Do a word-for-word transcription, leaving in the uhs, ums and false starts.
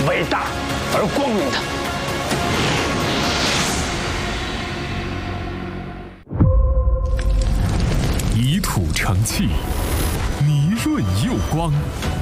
伟大而光明的。 以土成器，泥润又光，